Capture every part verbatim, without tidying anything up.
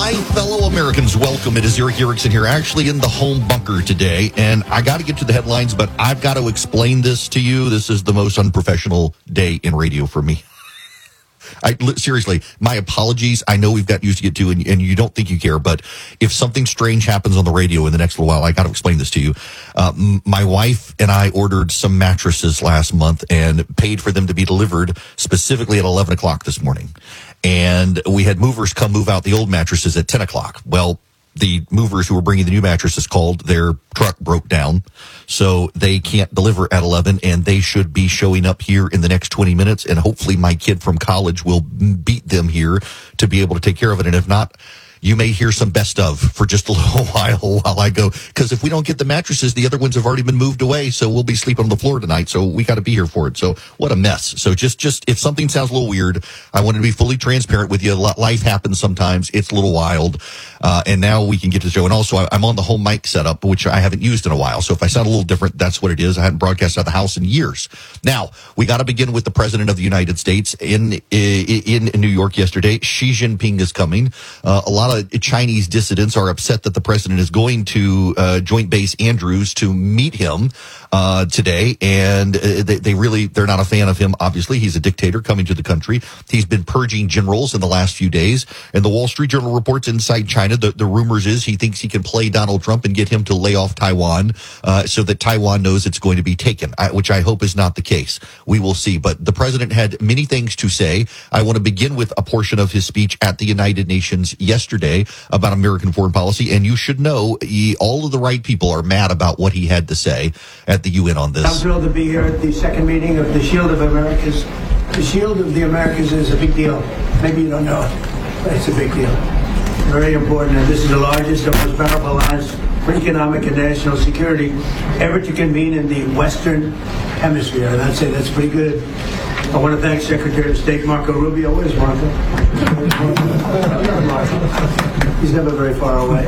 My fellow Americans, welcome. It is Eric Erickson here, actually in the home bunker today. And I got to get to the headlines, but I've got to explain this to you. This is the most unprofessional day in radio for me. I, seriously, my apologies. I know we've got news to get to, and, and you don't think you care, but if something strange happens on the radio in the next little while, I got to explain this to you. Uh, m- my wife and I ordered some mattresses last month and paid for them to be delivered specifically at eleven o'clock this morning. And we had movers come move out the old mattresses at ten o'clock. Well, the movers who were bringing the new mattresses called, their truck broke down, so they can't deliver at eleven, and they should be showing up here in the next twenty minutes, and hopefully my kid from college will beat them here to be able to take care of it. And if not, you may hear some best of for just a little while while I go, because if we don't get the mattresses, the other ones have already been moved away, so we'll be sleeping on the floor tonight, so we got to be here for it. So what a mess. So just, just if something sounds a little weird, I wanted to be fully transparent with you. Life happens sometimes. It's a little wild. Uh, and now we can get to the show. And also, I, I'm on the home mic setup, which I haven't used in a while. So if I sound a little different, that's what it is. I hadn't broadcast out of the house in years. Now, we got to begin with the President of the United States in, in, in New York yesterday. Xi Jinping is coming. Uh, a lot of Chinese dissidents are upset that the president is going to uh, Joint Base Andrews to meet him uh, today. And uh, they, they really, they're not a fan of him, obviously. He's a dictator coming to the country. He's been purging generals in the last few days. And the Wall Street Journal reports inside China, the, the rumors is he thinks he can play Donald Trump and get him to lay off Taiwan uh, so that Taiwan knows it's going to be taken, I, which I hope is not the case. We will see. But the president had many things to say. I want to begin with a portion of his speech at the United Nations yesterday about American foreign policy. And you should know he, all of the right people are mad about what he had to say at the U N on this. I'm thrilled to be here at the second meeting of the Shield of Americas. The Shield of the Americas is a big deal. Maybe you don't know it, but it's a big deal. Very important, and this is the largest and most powerful alliance for economic and national security ever to convene in the Western Hemisphere. And I'd say that's pretty good. I want to thank Secretary of State Marco Rubio. Where's Marco? He's never very far away.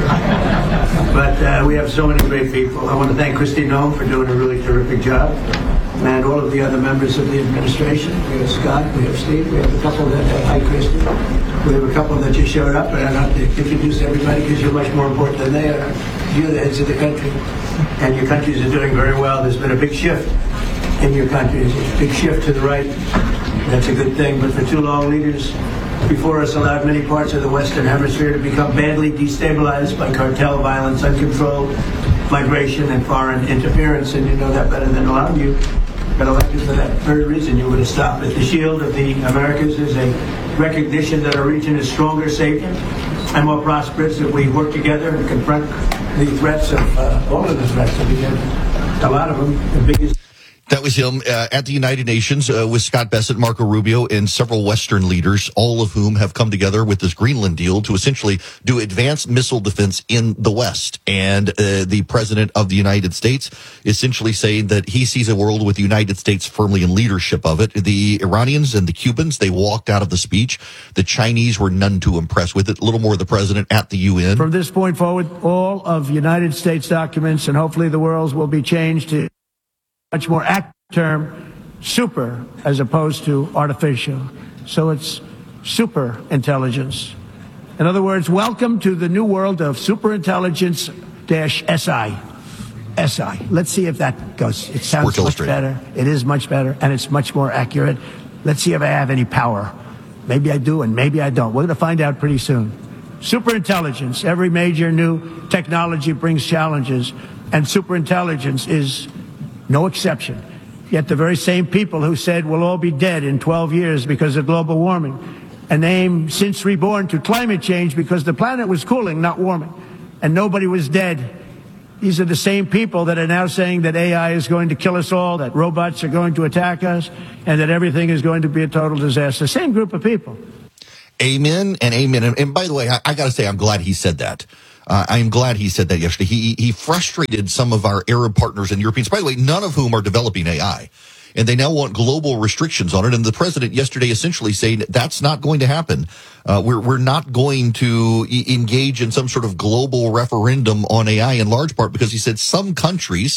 But uh, we have so many great people. I want to thank Kristi Noem for doing a really terrific job, and all of the other members of the administration. We have Scott, we have Steve, we have a couple that, uh, hi Kristi. We have a couple that just showed up, and I don't have to introduce everybody because you're much more important than they are. You're the heads of the country, and your countries are doing very well. There's been a big shift in your countries, a big shift to the right. That's a good thing, but for too long, leaders before us allowed many parts of the Western Hemisphere to become badly destabilized by cartel violence, uncontrolled migration, and foreign interference, and you know that better than a lot of you. Got elected for that very reason. You would have stopped it. The Shield of the Americas is a recognition that our region is stronger, safer, and more prosperous if we work together and confront the threats of uh, all of the threats. Because a lot of them, the biggest. That was him uh, at the United Nations uh, with Scott Bessent, Marco Rubio, and several Western leaders, all of whom have come together with this Greenland deal to essentially do advanced missile defense in the West. And uh, the president of the United States essentially saying that he sees a world with the United States firmly in leadership of it. The Iranians and the Cubans, they walked out of the speech. The Chinese were none too impressed with it. A little more of the president at the U N. From this point forward, all of United States documents, and hopefully the world's, will be changed to much more accurate term, super, as opposed to artificial. So it's super intelligence. In other words, welcome to the new world of superintelligence dash S I. S I. Let's see if that goes. It sounds much better. It is much better, and it's much more accurate. Let's see if I have any power. Maybe I do, and maybe I don't. We're going to find out pretty soon. Superintelligence. Every major new technology brings challenges, and superintelligence is no exception. Yet the very same people who said we'll all be dead in twelve years because of global warming, and they aim since reborn to climate change because the planet was cooling, not warming, and nobody was dead. These are the same people that are now saying that A I is going to kill us all, that robots are going to attack us, and that everything is going to be a total disaster. Same group of people. Amen and amen. And, and by the way, I, I got to say, I'm glad he said that. Uh, I'm glad he said that yesterday. He he frustrated some of our Arab partners and Europeans, by the way, none of whom are developing A I. And they now want global restrictions on it. And the president yesterday essentially saying that's not going to happen. Uh, we're we're not going to e- engage in some sort of global referendum on A I in large part because he said some countries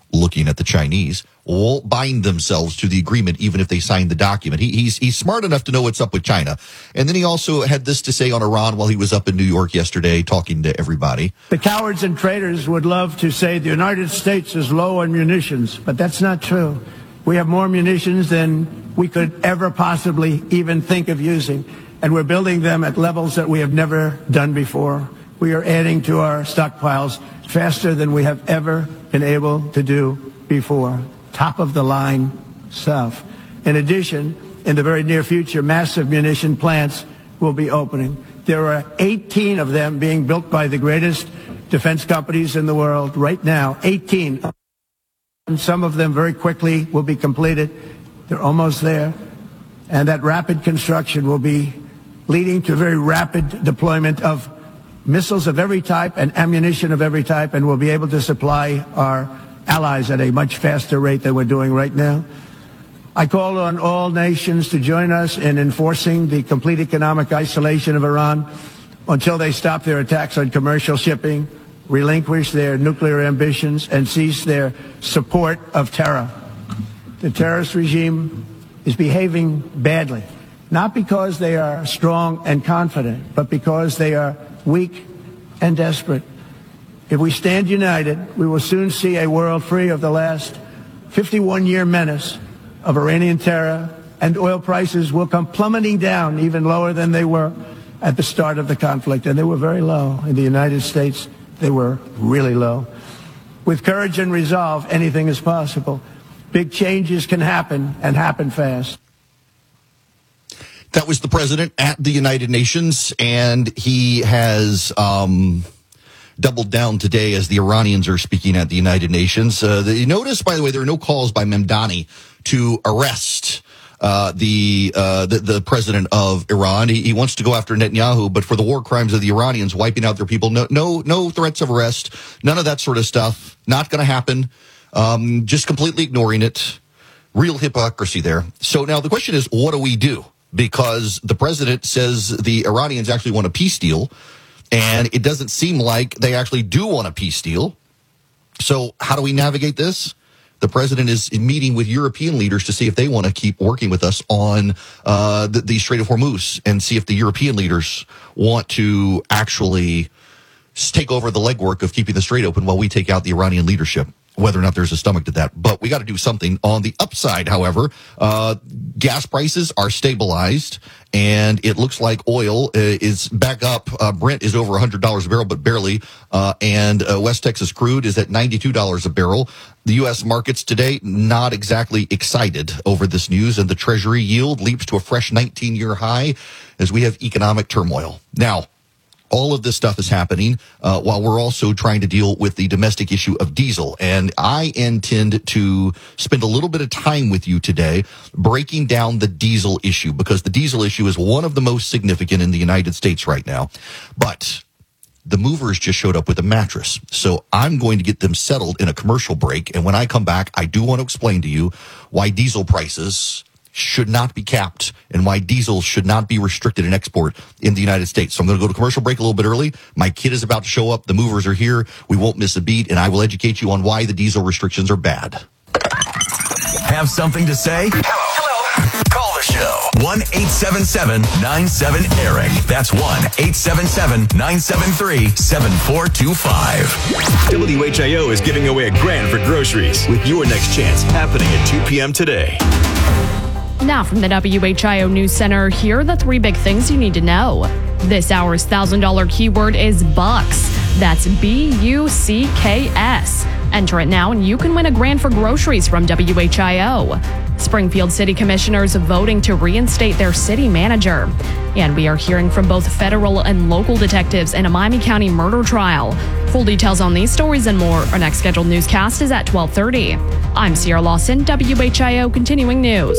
looking at the Chinese, won't bind themselves to the agreement even if they sign the document. He, he's he's smart enough to know what's up with China. And then he also had this to say on Iran while he was up in New York yesterday talking to everybody. The cowards and traitors would love to say the United States is low on munitions, but that's not true. We have more munitions than we could ever possibly even think of using, and we're building them at levels that we have never done before. We are adding to our stockpiles faster than we have ever been able to do before. Top of the line stuff. In addition, in the very near future, massive munition plants will be opening. There are eighteen of them being built by the greatest defense companies in the world right now. eighteen. And some of them very quickly will be completed. They're almost there. And that rapid construction will be leading to very rapid deployment of missiles of every type and ammunition of every type, and we'll be able to supply our allies at a much faster rate than we're doing right now. I call on all nations to join us in enforcing the complete economic isolation of Iran until they stop their attacks on commercial shipping, relinquish their nuclear ambitions, and cease their support of terror. The terrorist regime is behaving badly, not because they are strong and confident, but because they are weak and desperate. If we stand united, we will soon see a world free of the last fifty-one-year menace of Iranian terror, and oil prices will come plummeting down even lower than they were at the start of the conflict. And they were very low. In the United States, they were really low. With courage and resolve, anything is possible. Big changes can happen, and happen fast. That was the president at the United Nations, and he has um, doubled down today as the Iranians are speaking at the United Nations. Uh, the, notice, by the way, there are no calls by Mamdani to arrest uh, the, uh, the the president of Iran. He, he wants to go after Netanyahu, but for the war crimes of the Iranians, wiping out their people, no no no threats of arrest, none of that sort of stuff. Not going to happen. Um, just completely ignoring it. Real hypocrisy there. So now the question is, what do we do? Because the president says the Iranians actually want a peace deal, and it doesn't seem like they actually do want a peace deal. So how do we navigate this? The president is meeting with European leaders to see if they want to keep working with us on uh, the, the Strait of Hormuz, and see if the European leaders want to actually take over the legwork of keeping the strait open while we take out the Iranian leadership. Whether or not there's a stomach to that. But we got to do something. On the upside, however, uh, gas prices are stabilized, and it looks like oil uh, is back up. Uh, Brent is over one hundred dollars a barrel, but barely. Uh, and uh, West Texas crude is at ninety-two dollars a barrel. The U S markets today, not exactly excited over this news, and the Treasury yield leaps to a fresh nineteen-year high as we have economic turmoil. Now, all of this stuff is happening uh, while we're also trying to deal with the domestic issue of diesel. And I intend to spend a little bit of time with you today breaking down the diesel issue, because the diesel issue is one of the most significant in the United States right now. But the movers just showed up with a mattress. So I'm going to get them settled in a commercial break. And when I come back, I do want to explain to you why diesel prices should not be capped and why diesel should not be restricted in export in the United States. So I'm going to go to commercial break a little bit early. My kid is about to show up. The movers are here. We won't miss a beat, and I will educate you on why the diesel restrictions are bad. Have something to say? Hello. Hello. Call the show. one eight seven seven nine seven Eric. That's one eight seven seven nine seven three seven four two five. W H I O is giving away a grand for groceries with your next chance happening at two p.m. today. Now from the W H I O News Center, here are the three big things you need to know. This hour's one thousand dollars keyword is Bucks. That's B U C K S. Enter it now and you can win a grand for groceries from W H I O. Springfield City Commissioners voting to reinstate their city manager. And we are hearing from both federal and local detectives in a Miami County murder trial. Full details on these stories and more. Our next scheduled newscast is at twelve thirty. I'm Sierra Lawson, W H I O Continuing News.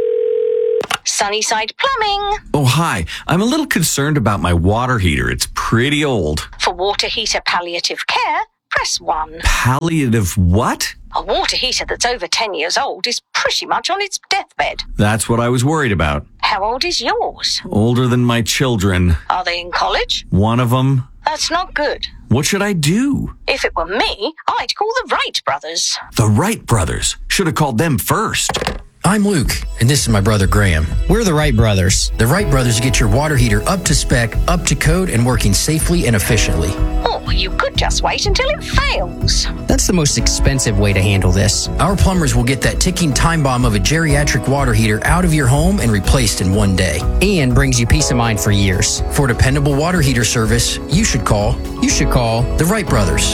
Sunnyside Plumbing. Oh, hi. I'm a little concerned about my water heater. It's pretty old. For water heater palliative care, press one. Palliative what? A water heater that's over ten years old is pretty much on its deathbed. That's what I was worried about. How old is yours? Older than my children. Are they in college? One of them. That's not good. What should I do? If it were me, I'd call the Wright brothers. The Wright brothers. Should have called them first. I'm Luke, and this is my brother Graham. We're the Wright brothers. The Wright brothers get your water heater up to spec, up to code, and working safely and efficiently. Or you could just wait until it fails. That's the most expensive way to handle this. Our plumbers will get that ticking time bomb of a geriatric water heater out of your home and replaced in one day. And brings you peace of mind for years. For dependable water heater service, you should call, you should call the Wright brothers.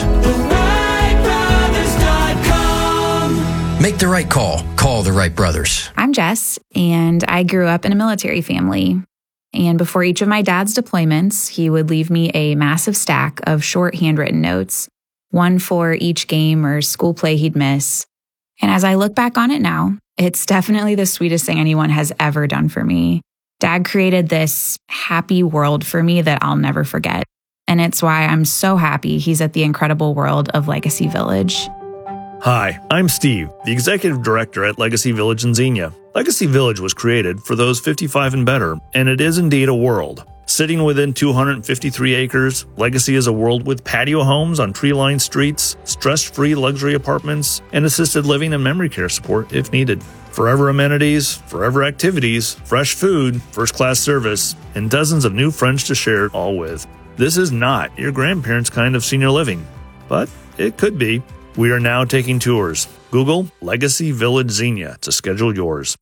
Make the right call. Call the Wright brothers. I'm Jess, and I grew up in a military family. And before each of my dad's deployments, he would leave me a massive stack of short handwritten notes, one for each game or school play he'd miss. And as I look back on it now, it's definitely the sweetest thing anyone has ever done for me. Dad created this happy world for me that I'll never forget. And it's why I'm so happy he's at the incredible world of Legacy Village. Hi, I'm Steve, the Executive Director at Legacy Village in Xenia. Legacy Village was created for those fifty-five and better, and it is indeed a world. Sitting within two hundred fifty-three acres, Legacy is a world with patio homes on tree-lined streets, stress-free luxury apartments, and assisted living and memory care support if needed. Forever amenities, forever activities, fresh food, first-class service, and dozens of new friends to share it all with. This is not your grandparents' kind of senior living, but it could be. We are now taking tours. Google Legacy Village Xenia to schedule yours.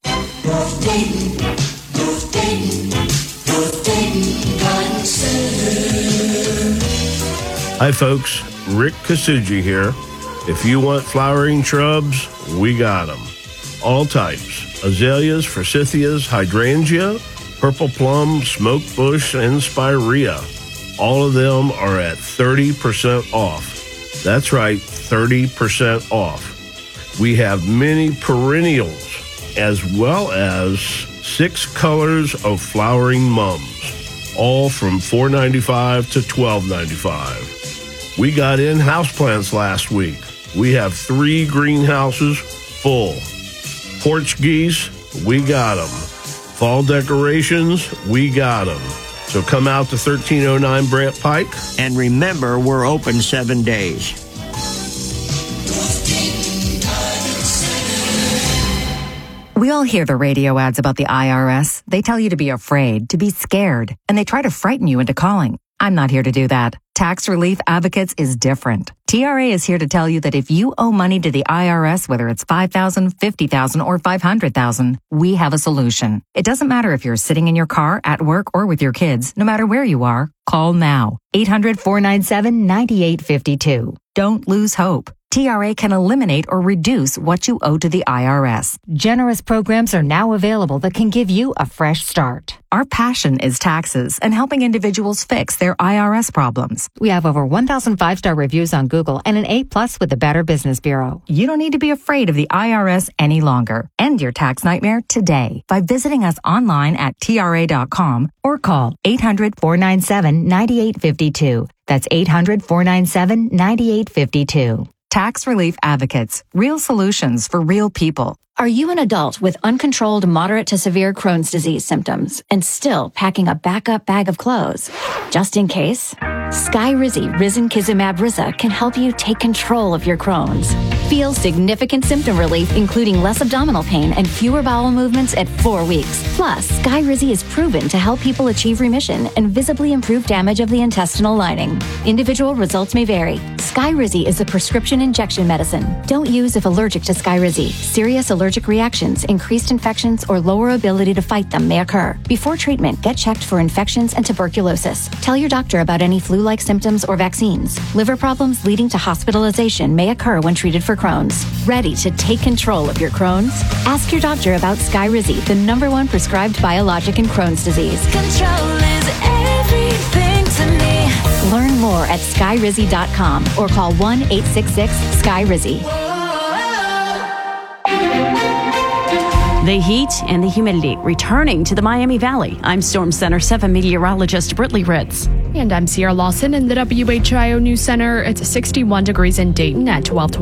Hi folks, Rick Kasuji here. If you want flowering shrubs, we got them. All types. Azaleas, forsythias, hydrangea, purple plum, smoke bush, and spirea. All of them are at thirty percent off. That's right, thirty percent off. We have many perennials as well as six colors of flowering mums, all from four ninety-five to twelve ninety-five. We got in houseplants last week. We have three greenhouses full. Porch geese, we got them. Fall decorations, we got them. So come out to thirteen oh nine Brant Pike. And remember, we're open seven days. We all hear the radio ads about the I R S. They tell you to be afraid, to be scared, and they try to frighten you into calling. I'm not here to do that. Tax Relief Advocates is different. T R A is here to tell you that if you owe money to the I R S, whether it's five thousand dollars, fifty thousand dollars, or five hundred thousand dollars, we have a solution. It doesn't matter if you're sitting in your car, at work, or with your kids. No matter where you are, call now. eight hundred, four nine seven, nine eight five two. Don't lose hope. T R A can eliminate or reduce what you owe to the I R S. Generous programs are now available that can give you a fresh start. Our passion is taxes and helping individuals fix their I R S problems. We have over one thousand five-star reviews on Google and an A plus with the Better Business Bureau. You don't need to be afraid of the I R S any longer. End your tax nightmare today by visiting us online at T R A dot com or call eight hundred, four nine seven, nine eight five two. That's eight hundred, four nine seven, nine eight five two. Tax Relief Advocates. Real solutions for real people. Are you an adult with uncontrolled moderate to severe Crohn's disease symptoms and still packing a backup bag of clothes? Just in case, Skyrizi Risankizumab Riza can help you take control of your Crohn's. Feel significant symptom relief, including less abdominal pain and fewer bowel movements at four weeks. Plus, Skyrizi is proven to help people achieve remission and visibly improve damage of the intestinal lining. Individual results may vary. Skyrizi is a prescription injection medicine. Don't use if allergic to Skyrizi. Serious allergic reactions, increased infections, or lower ability to fight them may occur. Before treatment, get checked for infections and tuberculosis. Tell your doctor about any flu-like symptoms or vaccines. Liver problems leading to hospitalization may occur when treated for Crohn's. Ready to take control of your Crohn's? Ask your doctor about Skyrizi, the number one prescribed biologic in Crohn's disease. Control is everything to me. Learn more at skyrizi dot com or call one eight six six, S K Y R I Z I. The heat and the humidity returning to the Miami Valley. I'm Storm Center seven meteorologist Brittany Ritz. And I'm Sierra Lawson in the W H I O News Center. It's sixty-one degrees in Dayton at twelve twenty.